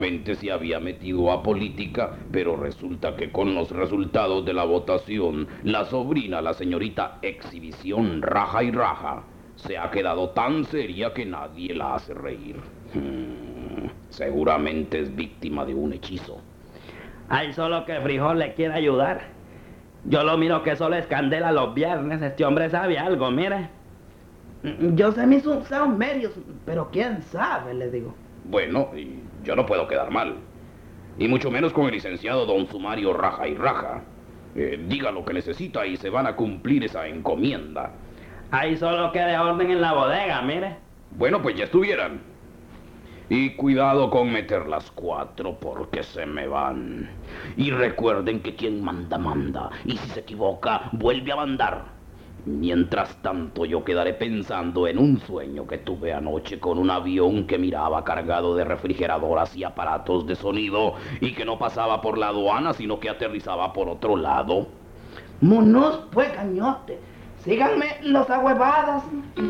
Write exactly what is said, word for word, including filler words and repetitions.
Se había metido a política, pero resulta que con los resultados de la votación, la sobrina, la señorita Exhibición Raja y Raja, se ha quedado tan seria que nadie la hace reír. Hmm, seguramente es víctima de un hechizo. Ay, solo que Frijol le quiere ayudar. Yo lo miro que solo es candela los viernes. Este hombre sabe algo, mire. Yo sé mis usados medios, pero quién sabe, le digo. Bueno, y yo no puedo quedar mal. Y mucho menos con el licenciado don Sumario Raja y Raja. Eh, diga lo que necesita y se van a cumplir esa encomienda. Ahí solo queda orden en la bodega, mire. Bueno, pues ya estuvieran. Y cuidado con meter las cuatro porque se me van. Y recuerden que quien manda, manda. Y si se equivoca, vuelve a mandar. Mientras tanto, yo quedaré pensando en un sueño que tuve anoche con un avión que miraba cargado de refrigeradoras y aparatos de sonido y que no pasaba por la aduana, sino que aterrizaba por otro lado. Monos, pues, cañote. Síganme los ahuevadas.